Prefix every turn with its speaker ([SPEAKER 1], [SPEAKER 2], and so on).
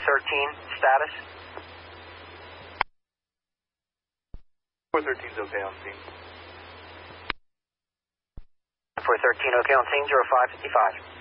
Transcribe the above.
[SPEAKER 1] status?
[SPEAKER 2] 413 is okay on scene.
[SPEAKER 1] 413 okay on scene, 0555.